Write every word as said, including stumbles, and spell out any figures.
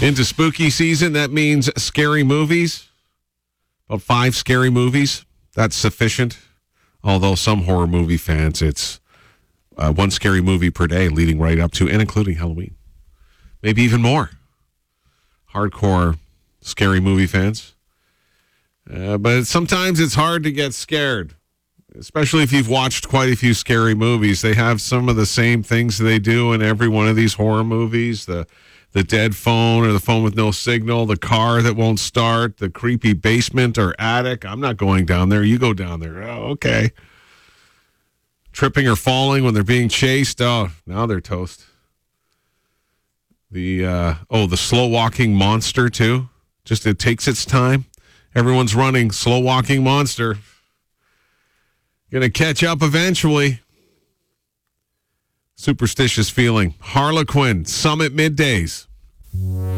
Into spooky season, that means scary movies. About five scary movies. That's sufficient. Although some horror movie fans, it's uh, one scary movie per day leading right up to and including Halloween. Maybe even more. Hardcore scary movie fans. Uh, but sometimes it's hard to get scared. Especially if you've watched quite a few scary movies. They have some of the same things they do in every one of these horror movies. The the dead phone or the phone with no signal, the car that won't start, the creepy basement or attic. I'm not going down there. You go down there. Oh, okay. Tripping or falling when they're being chased. Oh, now they're toast. The, uh, oh, the slow walking monster too. Just it takes its time. Everyone's running. Slow walking monster. Gonna catch up eventually. Superstitious feeling. Harlequin, Summit Middays.